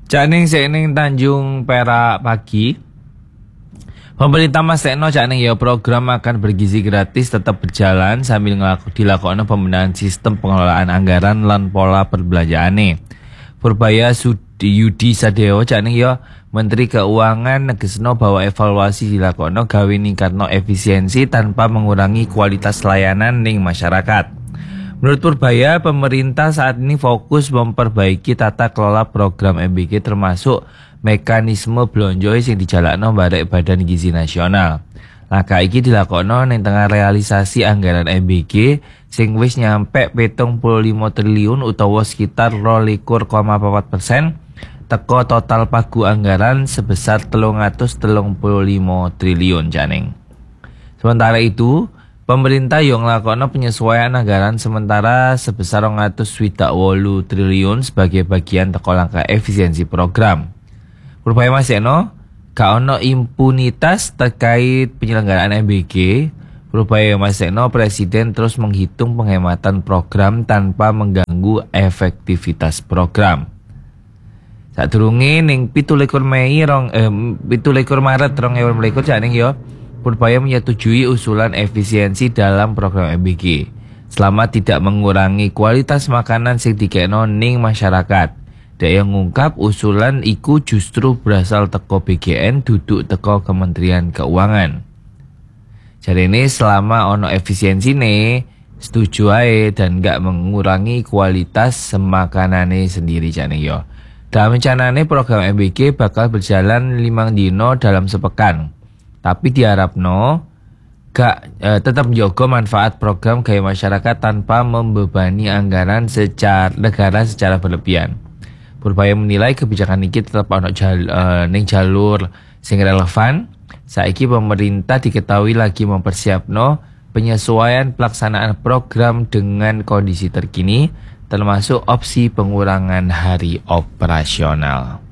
Cak ning ning Tanjung Perak pagi. Pemerintah mastekno cak ning ya program makan bergizi gratis tetap berjalan sambil dilakoni pembenahan sistem pengelolaan anggaran lan pola perbelanjaane. Purbaya Yudi Sadeo cak ning ya Menteri Keuangan negesno bahwa evaluasi dilakono gawe ningkatno efisiensi tanpa mengurangi kualitas layanan ning masyarakat. Menurut Purbaya, pemerintah saat ini fokus memperbaiki tata kelola program MBG termasuk mekanisme blonjo sing dijalakno barek Badan Gizi Nasional. Langkah iki dilakokno ning tengah realisasi anggaran MBG sing wis nyampe 75 triliun utawa sekitar 22,4% teko total pagu anggaran sebesar 335 triliun janing. Sementara itu, pemerintah yang nglakokno penyesuaian anggaran sementara sebesar 268 triliun sebagai bagian teko langkah efisiensi program. Purbaya maseno, gak ono impunitas terkait penyelenggaraan MBG. Purbaya maseno, Presiden terus menghitung penghematan program tanpa mengganggu efektivitas program. Sadurunge ning 17 Maret 2024 janing yo Purbaya menyetujui usulan efisiensi dalam program MBG selama tidak mengurangi kualitas makanan sing dikekno ning masyarakat. Dek yang ngungkap usulan iku justru berasal teko BGN duduk teko Kementerian Keuangan. Jadi ini selama ono efisiensi nih setuju ae dan gak mengurangi kualitas makanane sendiri jane yo. Dalam rencanane program MBG bakal berjalan 5 dino dalam sepekan. Tapi diharapno gak tetap menjaga manfaat program gaya masyarakat tanpa membebani anggaran negara secara berlebihan. Purbaya menilai kebijakan ini tetap ono jalur sing relevan. Saiki pemerintah diketahui lagi mempersiapno penyesuaian pelaksanaan program dengan kondisi terkini termasuk opsi pengurangan hari operasional.